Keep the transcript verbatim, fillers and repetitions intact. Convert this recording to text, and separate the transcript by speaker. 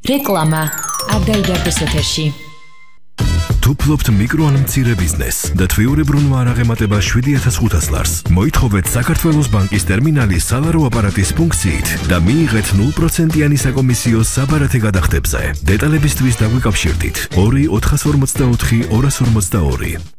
Speaker 1: რეკლამა არ დაიდარდეს ეთერში.
Speaker 2: თუ ფლობთ მიკრო ან მცირე ბიზნესს და თვიურებრუნვა არ აღემატება შვიდი ათას ხუთას ლარს, მოითხოვეთ საქართველოს ბანკის ტერმინალი სალარო აპარატის ფუნქციით და მიიღეთ ნულ პროცენტიანი საკომისიო საბარათე გადახდებზე. დეტალებისთვის დაგვიკავშირდით ორი ოთხას ორმოცდაოთხი ორას ორმოცდაორი.